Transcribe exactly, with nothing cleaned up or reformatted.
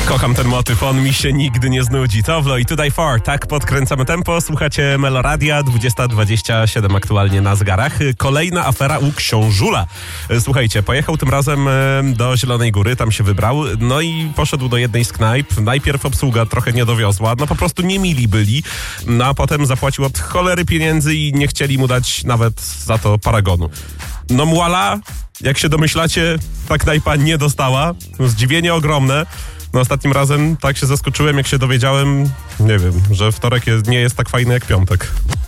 Kocham ten motyw, on mi się nigdy nie znudzi. Towlo i Today For, tak podkręcamy tempo. Słuchacie Meloradia, dwudziesta dwadzieścia siedem aktualnie na zegarach. Kolejna afera u książula. Słuchajcie, pojechał tym razem do Zielonej Góry, tam się wybrał, no i poszedł do jednej z knajp. Najpierw obsługa trochę nie dowiozła, no po prostu nie mili byli, no a potem zapłacił od cholery pieniędzy i nie chcieli mu dać nawet za to paragonu. No muala, jak się domyślacie, ta knajpa nie dostała. No, zdziwienie ogromne. No ostatnim razem tak się zaskoczyłem, jak się dowiedziałem, nie wiem, że wtorek jest, nie jest tak fajny jak piątek.